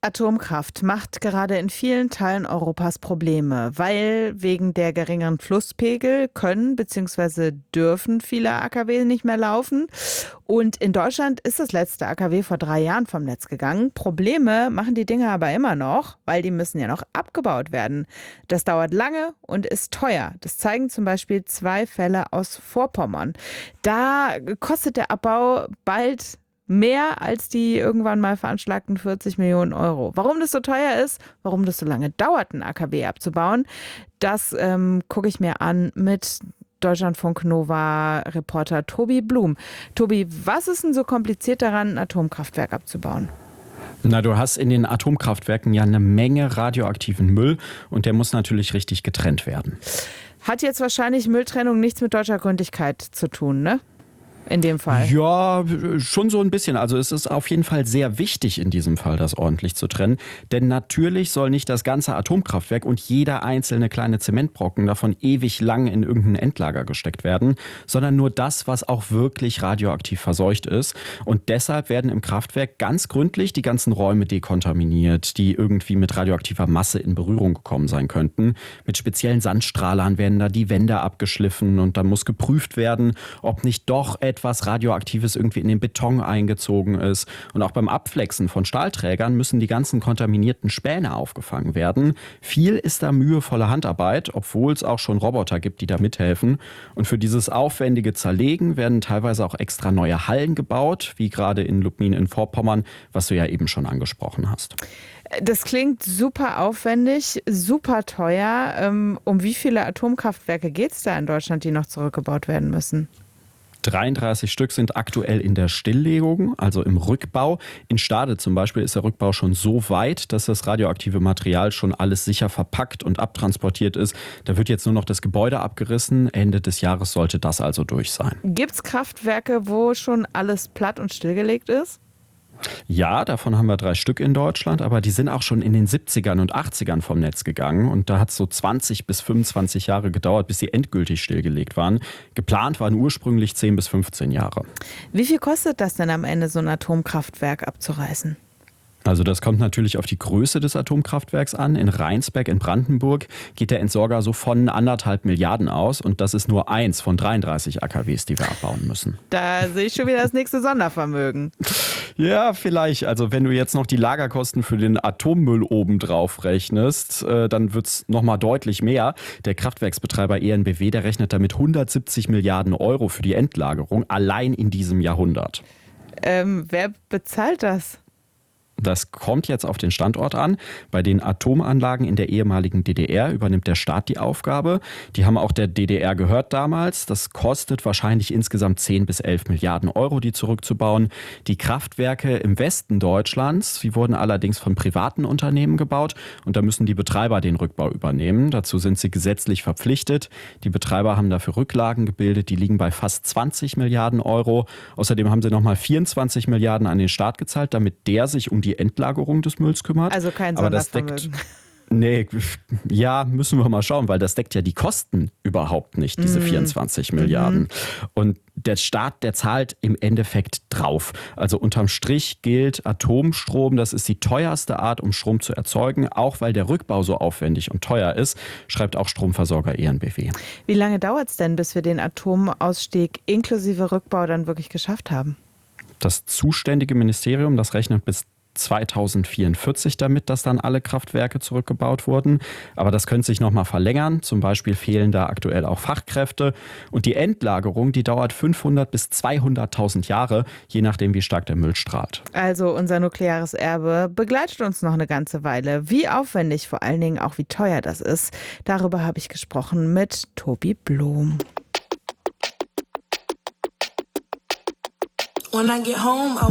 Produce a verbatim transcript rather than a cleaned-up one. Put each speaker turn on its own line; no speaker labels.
Atomkraft macht gerade in vielen Teilen Europas Probleme, weil wegen der geringeren Flusspegel können bzw. dürfen viele A K W nicht mehr laufen. Und in Deutschland ist das letzte A K W vor drei Jahren vom Netz gegangen. Probleme machen die Dinge aber immer noch, weil die müssen ja noch abgebaut werden. Das dauert lange und ist teuer. Das zeigen zum Beispiel zwei Fälle aus Vorpommern. Da kostet der Abbau bald mehr als die irgendwann mal veranschlagten vierzig Millionen Euro. Warum das so teuer ist, warum das so lange dauert, ein A K W abzubauen, das ähm, gucke ich mir an mit Deutschlandfunk Nova-Reporter Tobi Blum. Tobi, was ist denn so kompliziert daran, ein Atomkraftwerk abzubauen?
Na, du hast in den Atomkraftwerken ja eine Menge radioaktiven Müll und der muss natürlich richtig getrennt werden.
Hat jetzt wahrscheinlich Mülltrennung nichts mit deutscher Gründlichkeit zu tun, ne? In dem Fall.
Ja, schon so ein bisschen. Also es ist auf jeden Fall sehr wichtig in diesem Fall, das ordentlich zu trennen. Denn natürlich soll nicht das ganze Atomkraftwerk und jeder einzelne kleine Zementbrocken davon ewig lang in irgendein Endlager gesteckt werden, sondern nur das, was auch wirklich radioaktiv verseucht ist. Und deshalb werden im Kraftwerk ganz gründlich die ganzen Räume dekontaminiert, die irgendwie mit radioaktiver Masse in Berührung gekommen sein könnten. Mit speziellen Sandstrahlern werden da die Wände abgeschliffen und dann muss geprüft werden, ob nicht doch etwas Radioaktives irgendwie in den Beton eingezogen ist. Und auch beim Abflexen von Stahlträgern müssen die ganzen kontaminierten Späne aufgefangen werden. Viel ist da mühevolle Handarbeit, obwohl es auch schon Roboter gibt, die da mithelfen. Und für dieses aufwendige Zerlegen werden teilweise auch extra neue Hallen gebaut, wie gerade in Lubmin in Vorpommern, was du ja eben schon angesprochen hast.
Das klingt super aufwendig, super teuer. Um wie viele Atomkraftwerke geht es da in Deutschland, die noch zurückgebaut werden müssen?
dreiunddreißig Stück sind aktuell in der Stilllegung, also im Rückbau. In Stade zum Beispiel ist der Rückbau schon so weit, dass das radioaktive Material schon alles sicher verpackt und abtransportiert ist. Da wird jetzt nur noch das Gebäude abgerissen. Ende des Jahres sollte das also durch sein.
Gibt es Kraftwerke, wo schon alles platt und stillgelegt ist?
Ja, davon haben wir drei Stück in Deutschland, aber die sind auch schon in den siebzigern und achtzigern vom Netz gegangen. Und da hat es so zwanzig bis fünfundzwanzig Jahre gedauert, bis sie endgültig stillgelegt waren. Geplant waren ursprünglich zehn bis fünfzehn Jahre.
Wie viel kostet das denn am Ende, so ein Atomkraftwerk abzureißen?
Also das kommt natürlich auf die Größe des Atomkraftwerks an. In Rheinsberg in Brandenburg geht der Entsorger so von anderthalb Milliarden aus. Und das ist nur eins von dreiunddreißig A K Ws, die wir abbauen müssen.
Da sehe ich schon wieder das nächste Sondervermögen.
Ja, vielleicht. Also wenn du jetzt noch die Lagerkosten für den Atommüll obendrauf rechnest, äh, dann wird es nochmal deutlich mehr. Der Kraftwerksbetreiber E N B W, der rechnet damit hundertsiebzig Milliarden Euro für die Endlagerung, allein in diesem Jahrhundert.
Ähm, wer bezahlt das?
Das kommt jetzt auf den Standort an. Bei den Atomanlagen in der ehemaligen D D R übernimmt der Staat die Aufgabe. Die haben auch der D D R gehört damals. Das kostet wahrscheinlich insgesamt zehn bis elf Milliarden Euro, die zurückzubauen. Die Kraftwerke im Westen Deutschlands, die wurden allerdings von privaten Unternehmen gebaut. Und da müssen die Betreiber den Rückbau übernehmen. Dazu sind sie gesetzlich verpflichtet. Die Betreiber haben dafür Rücklagen gebildet. Die liegen bei fast zwanzig Milliarden Euro. Außerdem haben sie nochmal vierundzwanzig Milliarden an den Staat gezahlt, damit der sich um die Endlagerung des Mülls kümmert.
Also kein
Aber das
Sondervermögen.
deckt, nee, ja, müssen wir mal schauen, weil das deckt ja die Kosten überhaupt nicht, diese vierundzwanzig mm. Milliarden. Und der Staat, der zahlt im Endeffekt drauf. Also unterm Strich gilt Atomstrom, das ist die teuerste Art, um Strom zu erzeugen, auch weil der Rückbau so aufwendig und teuer ist, schreibt auch Stromversorger E N B W.
Wie lange dauert es denn, bis wir den Atomausstieg inklusive Rückbau dann wirklich geschafft haben?
Das zuständige Ministerium, das rechnet bis zweitausendvierundvierzig damit, dass dann alle Kraftwerke zurückgebaut wurden. Aber das könnte sich noch mal verlängern. Zum Beispiel fehlen da aktuell auch Fachkräfte. Und die Endlagerung, die dauert fünfhundert bis zweihunderttausend Jahre, je nachdem, wie stark der Müll strahlt.
Also unser nukleares Erbe begleitet uns noch eine ganze Weile. Wie aufwendig, vor allen Dingen auch wie teuer das ist, darüber habe ich gesprochen mit Tobi Blum.
When I get home, I